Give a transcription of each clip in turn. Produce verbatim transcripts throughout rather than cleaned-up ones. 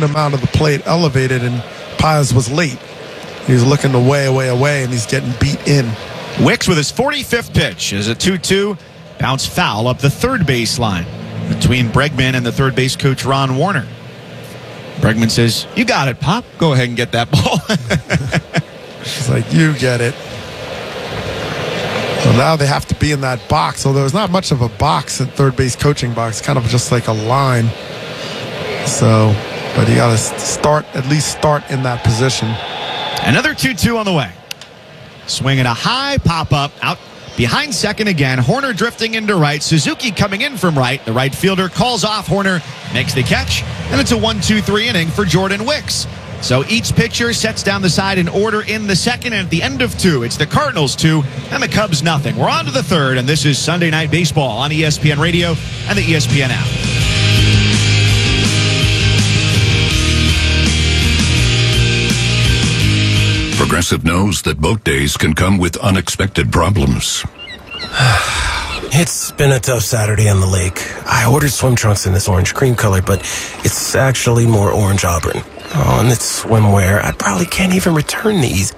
decent amount of the plate elevated, and Paz was late. He was looking away, away, away, and he's getting beat in. Wicks with his forty-fifth pitch is a two two bounce foul up the third baseline between Bregman and the third base coach Ron Warner. Bregman says, "You got it, Pop. Go ahead and get that ball." It's like, you get it. Well, now they have to be in that box, although there's not much of a box in third base coaching box, kind of just like a line. So, but you got to start, at least start in that position. Another two two on the way. Swinging a high pop-up out behind second again. Horner drifting into right. Suzuki coming in from right. The right fielder calls off. Horner makes the catch, and it's a one two three inning for Jordan Wicks. So each pitcher sets down the side in order in the second, and at the end of two, it's the Cardinals two and the Cubs nothing. We're on to the third, and this is Sunday Night Baseball on E S P N Radio and the E S P N app. Progressive knows that boat days can come with unexpected problems. It's been a tough Saturday on the lake. I ordered swim trunks in this orange cream color, but it's actually more orange auburn. Oh, and it's swimwear. I probably can't even return these.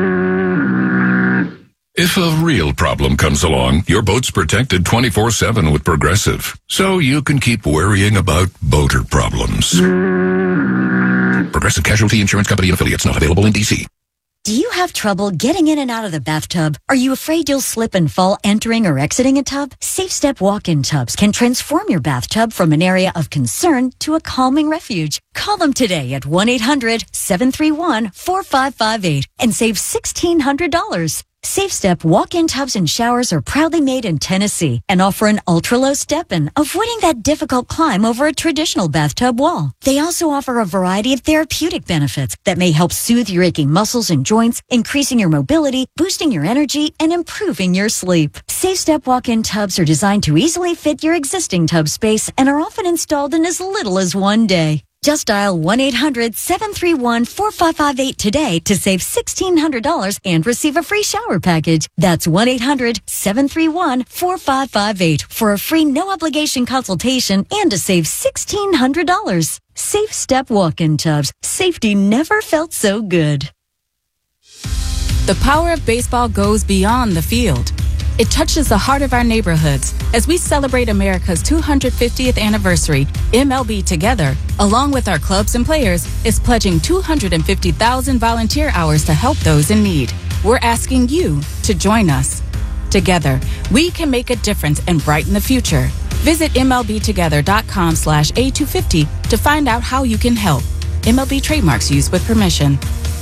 If a real problem comes along, your boat's protected twenty-four seven with Progressive, so you can keep worrying about boater problems. Progressive Casualty Insurance Company and affiliates, not available in D C. Do you have trouble getting in and out of the bathtub? Are you afraid you'll slip and fall entering or exiting a tub? Safe Step walk-in tubs can transform your bathtub from an area of concern to a calming refuge. Call them today at one eight hundred seven three one four five five eight and save sixteen hundred dollars. Safe Step walk-in tubs and showers are proudly made in Tennessee and offer an ultra-low step-in, avoiding that difficult climb over a traditional bathtub wall. They also offer a variety of therapeutic benefits that may help soothe your aching muscles and joints, increasing your mobility, boosting your energy, and improving your sleep. Safe Step walk-in tubs are designed to easily fit your existing tub space and are often installed in as little as one day. Just dial one eight hundred seven three one four five five eight today to save sixteen hundred dollars and receive a free shower package. That's one eight hundred seven three one four five five eight for a free no-obligation consultation and to save sixteen hundred dollars. Safe Step walk-in tubs. Safety never felt so good. The power of baseball goes beyond the field. It touches the heart of our neighborhoods. As we celebrate America's two hundred fiftieth anniversary, M L B Together, along with our clubs and players, is pledging two hundred fifty thousand volunteer hours to help those in need. We're asking you to join us. Together, we can make a difference and brighten the future. Visit M L B together dot com slash A two fifty to find out how you can help. M L B trademarks used with permission.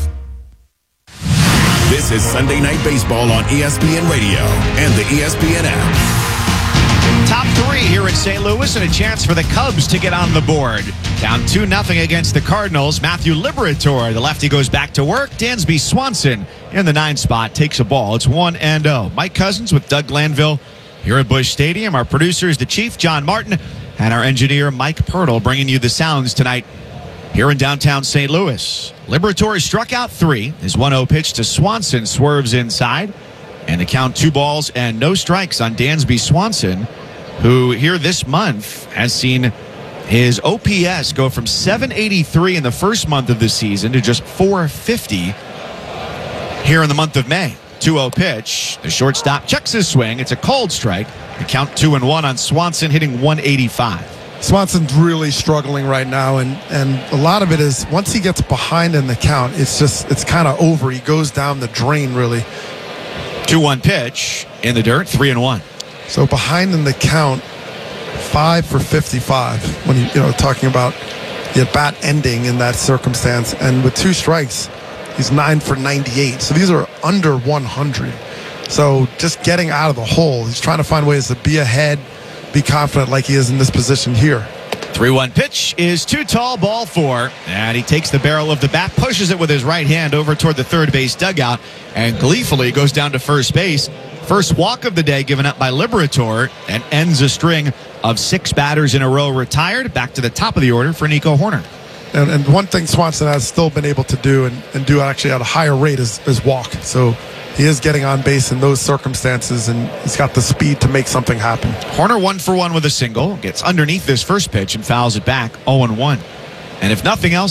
This is Sunday Night Baseball on E S P N Radio and the E S P N app. Top three here in Saint Louis and a chance for the Cubs to get on the board. Down two nothing against the Cardinals. Matthew Liberatore, the lefty, goes back to work. Dansby Swanson in the nine spot takes a ball. It's one and oh. Mike Cousins with Doug Glanville here at Busch Stadium. Our producer is the Chief, John Martin, and our engineer, Mike Pirtle, bringing you the sounds tonight here in downtown Saint Louis. Liberatore struck out three. His one oh pitch to Swanson swerves inside. And the count two balls and no strikes on Dansby Swanson, who here this month has seen his O P S go from seven eighty-three in the first month of the season to just four fifty here in the month of May. two oh pitch. The shortstop checks his swing. It's a cold strike. The count two and one on Swanson, hitting one eighty-five. Swanson's really struggling right now, and, and a lot of it is once he gets behind in the count, it's just it's kind of over. He goes down the drain, really. two one pitch in the dirt, three and one. So behind in the count, five for fifty-five. When you you know talking about the at bat ending in that circumstance, and with two strikes, he's nine for ninety-eight. So these are under one hundred. So just getting out of the hole, he's trying to find ways to be ahead, be confident like he is in this position here. three one pitch is too tall, ball four. And he takes the barrel of the bat, pushes it with his right hand over toward the third base dugout, and gleefully goes down to first base. First walk of the day given up by Liberatore, and ends a string of six batters in a row retired. Back to the top of the order for Nico Hoerner. And, and one thing Swanson has still been able to do, and, and do actually at a higher rate, is, is walk. So he is getting on base in those circumstances, and he's got the speed to make something happen. Hoerner one for one with a single, gets underneath this first pitch and fouls it back oh and one. And if nothing else,